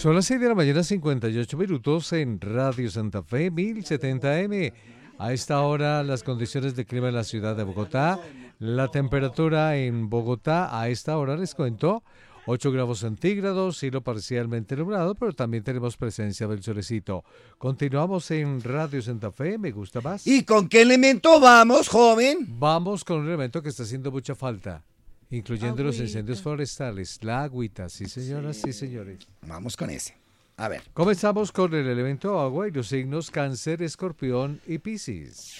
Son las 6 de la mañana, 58 minutos en Radio Santa Fe, 1070M. A esta hora, las condiciones de clima en la ciudad de Bogotá. La temperatura en Bogotá a esta hora, les cuento, 8 grados centígrados, cielo parcialmente nublado, pero también tenemos presencia del solecito. Continuamos en Radio Santa Fe, me gusta más. ¿Y con qué elemento vamos, joven? Vamos con un elemento que está haciendo mucha falta, incluyendo los incendios forestales, la agüita. Sí, señoras, sí, señores. Vamos con ese. A ver. Comenzamos con el elemento agua y los signos Cáncer, Escorpión y Piscis.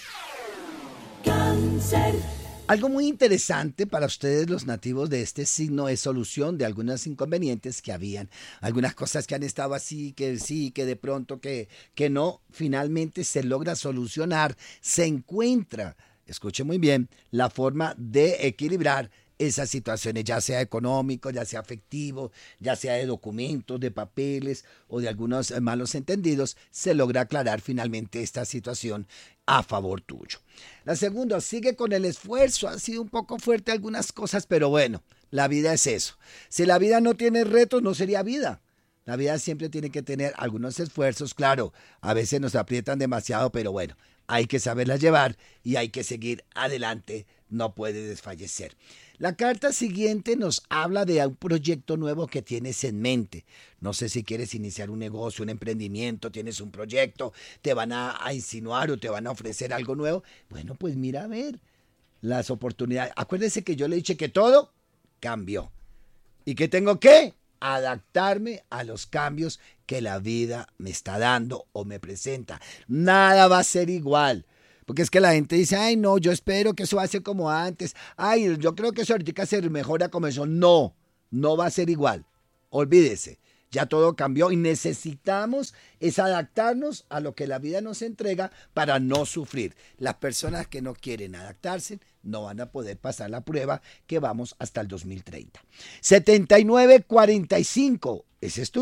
Cáncer. Algo muy interesante para ustedes los nativos de este signo es solución de algunos inconvenientes que habían, algunas cosas que han estado así, que sí, que de pronto que no, finalmente se logra solucionar, se encuentra, escuche muy bien, la forma de equilibrar esas situaciones, ya sea económico, ya sea afectivo, ya sea de documentos, de papeles o de algunos malos entendidos, se logra aclarar finalmente esta situación a favor tuyo. La segunda, sigue con el esfuerzo, ha sido un poco fuerte algunas cosas, pero bueno, la vida es eso. Si la vida no tiene retos, no sería vida. La vida siempre tiene que tener algunos esfuerzos, claro, a veces nos aprietan demasiado, pero bueno, hay que saberla llevar y hay que seguir adelante, no puede desfallecer. La carta siguiente nos habla de un proyecto nuevo que tienes en mente. No sé si quieres iniciar un negocio, un emprendimiento, tienes un proyecto, te van a insinuar o te van a ofrecer algo nuevo. Bueno, pues mira a ver las oportunidades. Acuérdese que yo le dije que todo cambió y que tengo que adaptarme a los cambios que la vida me está dando o me presenta. Nada va a ser igual. Porque es que la gente dice, ay no, yo espero que eso va a ser como antes. Ay, yo creo que eso ahorita se mejora como eso. No, no va a ser igual. Olvídese, ya todo cambió y necesitamos es adaptarnos a lo que la vida nos entrega para no sufrir. Las personas que no quieren adaptarse no van a poder pasar la prueba que vamos hasta el 2030. 7945, ese es tu